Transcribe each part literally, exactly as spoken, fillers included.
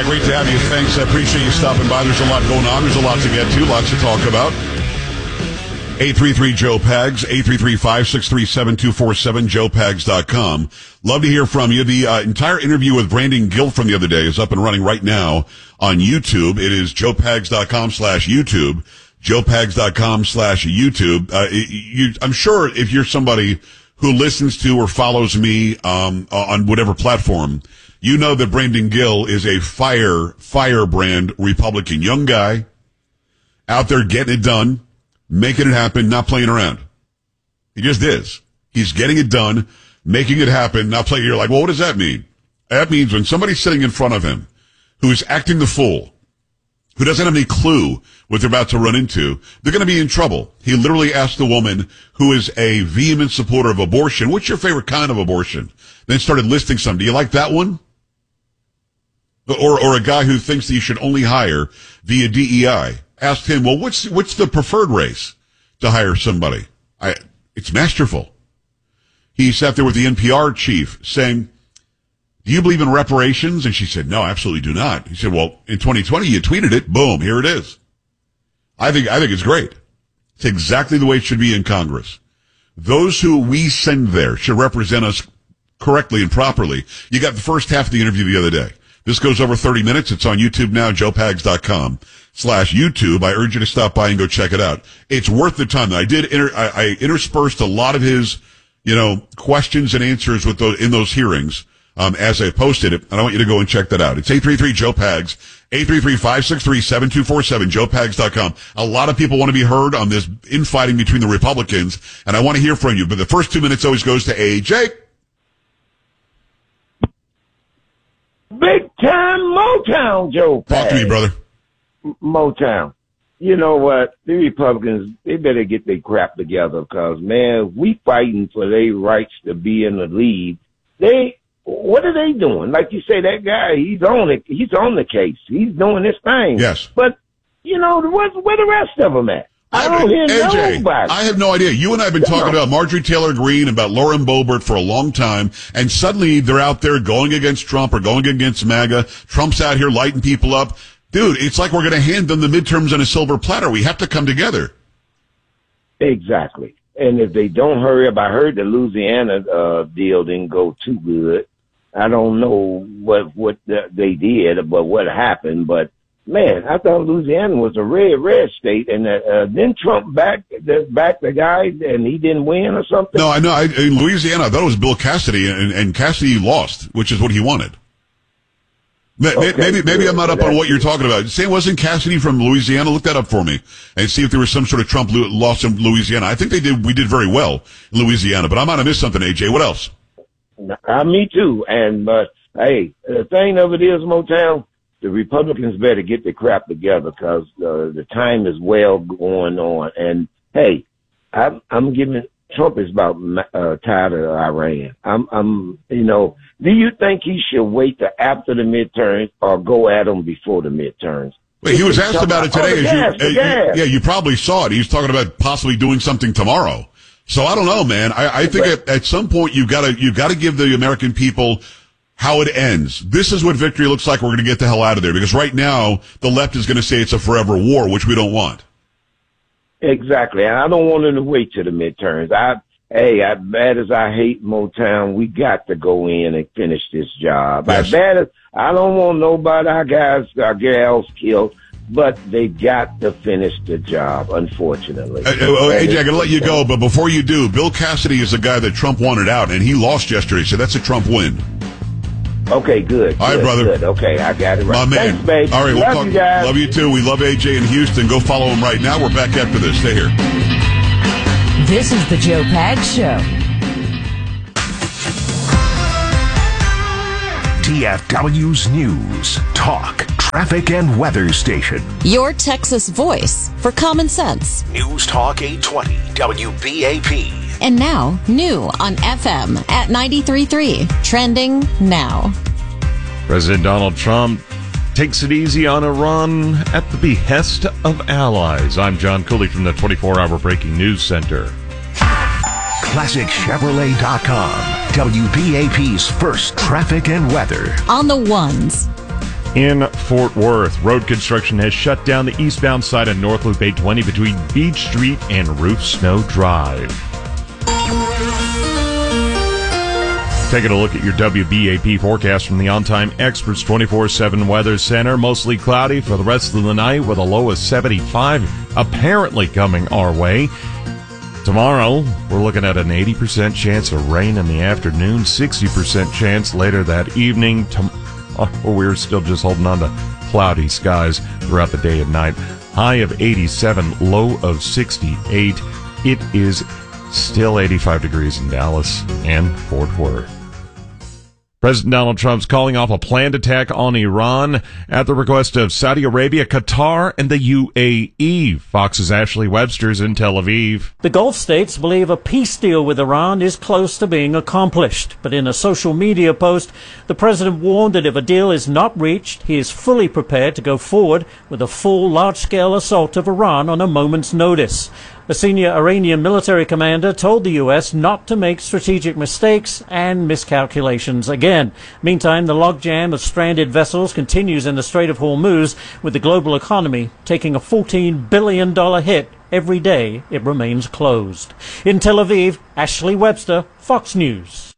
great to have you. Thanks. I appreciate you stopping by. There's a lot going on. There's a lot to get to, lots to talk about. eight three three Joe Pags, eight three three, five six three, seven two four seven, joe pags dot com. Love to hear from you. The uh, entire interview with Brandon Gill from the other day is up and running right now on YouTube. It is joe pags dot com slash YouTube, joe pags dot com slash YouTube. Uh, you, I'm sure if you're somebody who listens to or follows me um, on whatever platform, you know that Brandon Gill is a fire, firebrand Republican. Young guy out there getting it done, making it happen, not playing around. He just is. He's getting it done, making it happen, not playing. You're like, well, what does that mean? That means when somebody's sitting in front of him who is acting the fool, who doesn't have any clue what they're about to run into, they're going to be in trouble. He literally asked the woman who is a vehement supporter of abortion, what's your favorite kind of abortion? Then started listing some. Do you like that one? Or, or a guy who thinks that you should only hire via D E I. Asked him, well, what's, what's the preferred race to hire somebody? I, it's masterful. He sat there with the N P R chief saying, do you believe in reparations? And she said, no, absolutely do not. He said, well, in twenty twenty, you tweeted it. Boom, here it is. I think, I think it's great. It's exactly the way it should be in Congress. Those who we send there should represent us correctly and properly. You got the first half of the interview the other day. This goes over thirty minutes. It's on YouTube now, joe pags dot com slash YouTube. I urge you to stop by and go check it out. It's worth the time. I did, inter- I, I interspersed a lot of his, you know, questions and answers with those, in those hearings. Um, as I posted it, and I want you to go and check that out. It's eight three three Joe Pags, eight three three, five six three, seven two four seven, joe pags dot com. A lot of people want to be heard on this infighting between the Republicans, and I want to hear from you. But the first two minutes always goes to A J. Big time Motown, Joe Pags. Talk to me, brother. Motown. You know what? The Republicans, they better get their crap together because, man, we fighting for their rights to be in the lead. They... What are they doing? Like you say, that guy, he's on it. He's on the case. He's doing his thing. Yes. But, you know, where, where the rest of them at? I don't hear A J, nobody. I have no idea. You and I have been talking about Marjorie Taylor Greene, about Lauren Boebert for a long time, and suddenly they're out there going against Trump or going against MAGA. Trump's out here lighting people up. Dude, it's like we're going to hand them the midterms on a silver platter. We have to come together. Exactly. And if they don't hurry up, I heard the Louisiana uh, deal didn't go too good. I don't know what what they did, but what happened. But man, I thought Louisiana was a red, red state, and uh, then Trump backed the back the guy, and he didn't win or something. No, I know. I, in Louisiana, I thought it was Bill Cassidy, and, and Cassidy lost, which is what he wanted. Okay, maybe maybe I'm not up on what you're talking about. Say it wasn't Cassidy from Louisiana. Look that up for me and see if there was some sort of Trump loss in Louisiana. I think they did. We did very well in Louisiana, but I might have missed something. A J, what else? Uh, me too. And, but, hey, the thing of it is, Motown, the Republicans better get their crap together because uh, the time is well going on. And, hey, I'm, I'm giving, Trump is about uh, tired of Iran. I'm, I'm, you know, do you think he should wait till after the midterms or go at them before the midterms? Wait, he was asked about it today. Gas, as you, uh, yeah, you probably saw it. He was talking about possibly doing something tomorrow. So I don't know, man. I, I think at, at some point you've got to you've got to give the American people how it ends. This is what victory looks like. We're going to get the hell out of there because right now the left is going to say it's a forever war, which we don't want. Exactly, and I don't want them to wait till the midterms. I hey, as bad as I hate Motown, we got to go in and finish this job. Yes. As bad as I don't want nobody, our guys, our gals killed. But they got to finish the job, unfortunately. Uh, uh, A J, I got to let you go, but before you do, Bill Cassidy is the guy that Trump wanted out, and he lost yesterday, so that's a Trump win. Okay, good. All right, good, brother. Good. Okay, I got it right. My man. Thanks, babe. All right, we'll love talk. You guys. Love you, too. We love A J in Houston. Go follow him right now. We're back after this. Stay here. This is the Joe Pags Show. T F W's News, Talk, Traffic, and Weather Station. Your Texas voice for common sense. News Talk eight twenty W B A P. And now, new on F M at ninety-three point three. Trending now. President Donald Trump takes it easy on Iran at the behest of allies. I'm John Cooley from the twenty-four hour Breaking News Center. Classic Chevrolet dot com, W B A P's first traffic and weather. On the ones. In Fort Worth, road construction has shut down the eastbound side of North Loop eight twenty between Beach Street and Roof Snow Drive. Taking a look at your W B A P forecast from the On Time Experts twenty-four seven Weather Center. Mostly cloudy for the rest of the night with a low of seventy-five apparently coming our way. Tomorrow, we're looking at an eighty percent chance of rain in the afternoon, sixty percent chance later that evening. Tom- oh, we're still just holding on to cloudy skies throughout the day and night. High of eighty-seven, low of sixty-eight. It is still eighty-five degrees in Dallas and Fort Worth. President Donald Trump's calling off a planned attack on Iran at the request of Saudi Arabia, Qatar, and the U A E. Fox's Ashley Webster's in Tel Aviv. The Gulf states believe a peace deal with Iran is close to being accomplished. But in a social media post, the president warned that if a deal is not reached, he is fully prepared to go forward with a full large-scale assault of Iran on a moment's notice. A senior Iranian military commander told the U S not to make strategic mistakes and miscalculations again. Meantime, the logjam of stranded vessels continues in the Strait of Hormuz, with the global economy taking a fourteen billion dollars hit every day it remains closed. In Tel Aviv, Ashley Webster, Fox News.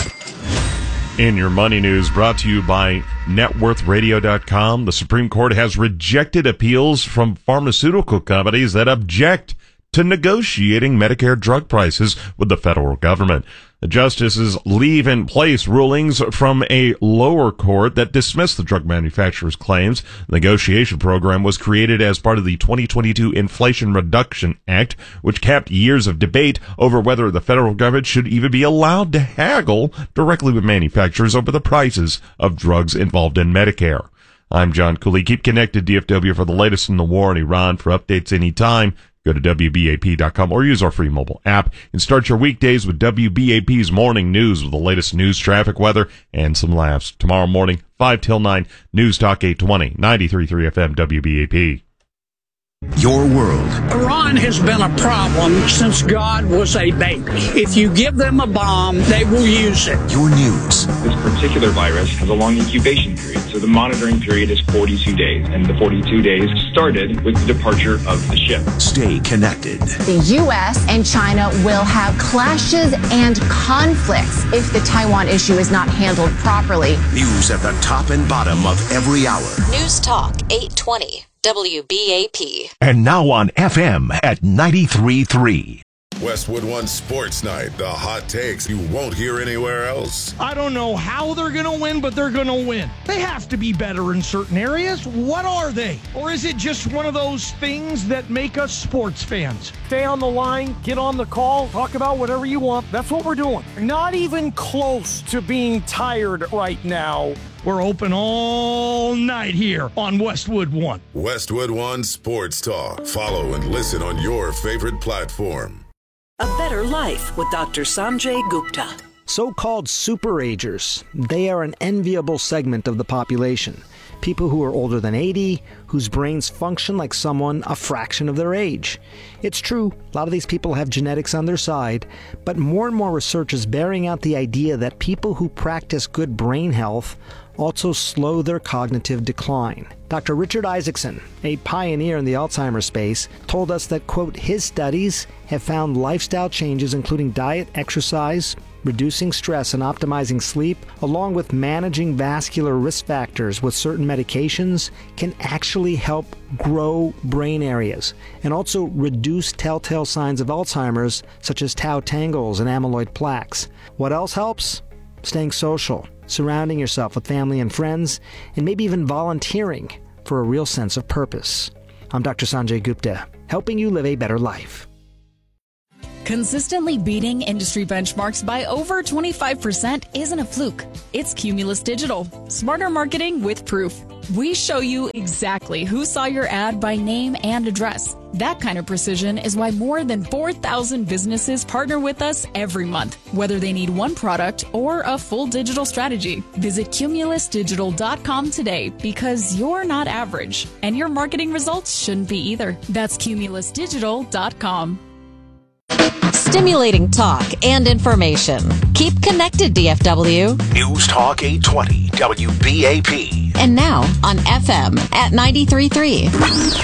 In your money news, brought to you by net worth radio dot com, the Supreme Court has rejected appeals from pharmaceutical companies that object to negotiating Medicare drug prices with the federal government. The justices leave in place rulings from a lower court that dismissed the drug manufacturers' claims. The negotiation program was created as part of the twenty twenty-two Inflation Reduction Act, which capped years of debate over whether the federal government should even be allowed to haggle directly with manufacturers over the prices of drugs involved in Medicare. I'm John Cooley. Keep connected, D F W, for the latest in the war in Iran. For updates anytime, go to W B A P dot com or use our free mobile app and start your weekdays with W B A P's morning news with the latest news, traffic, weather, and some laughs. Tomorrow morning, five till nine, News Talk eight twenty, ninety-three point three F M, W B A P. Your world. Iran has been a problem since God was a baby. If you give them a bomb, they will use it. Your news. This particular virus has a long incubation period, so the monitoring period is forty-two days, and the forty-two days started with the departure of the ship. Stay connected. The U S and China will have clashes and conflicts if the Taiwan issue is not handled properly. News at the top and bottom of every hour. News Talk eight twenty. W B A P. And now on F M at ninety-three point three. Westwood One Sports Night, the hot takes you won't hear anywhere else. I don't know how they're going to win, but they're going to win. They have to be better in certain areas. What are they? Or is it just one of those things that make us sports fans? Stay on the line, get on the call, talk about whatever you want. That's what we're doing. Not even close to being tired right now. We're open all night here on Westwood One. Westwood One Sports Talk. Follow and listen on your favorite platform. A Better Life with Doctor Sanjay Gupta. So-called superagers. They are an enviable segment of the population. People who are older than eighty, whose brains function like someone a fraction of their age. It's true, a lot of these people have genetics on their side, but more and more research is bearing out the idea that people who practice good brain health also slow their cognitive decline. Doctor Richard Isaacson, a pioneer in the Alzheimer's space, told us that, quote, his studies have found lifestyle changes including diet, exercise, reducing stress and optimizing sleep, along with managing vascular risk factors with certain medications, can actually help grow brain areas and also reduce telltale signs of Alzheimer's such as tau tangles and amyloid plaques. What else helps? Staying social, surrounding yourself with family and friends, and maybe even volunteering for a real sense of purpose. I'm Doctor Sanjay Gupta, helping you live a better life. Consistently beating industry benchmarks by over twenty-five percent isn't a fluke. It's Cumulus Digital. Smarter marketing with proof. We show you exactly who saw your ad by name and address. That kind of precision is why more than four thousand businesses partner with us every month, whether they need one product or a full digital strategy. Visit cumulus digital dot com today because you're not average, and your marketing results shouldn't be either. That's cumulus digital dot com. Stimulating talk and information. Keep connected, D F W. News Talk eight twenty, W B A P. and now on F M at ninety-three point three.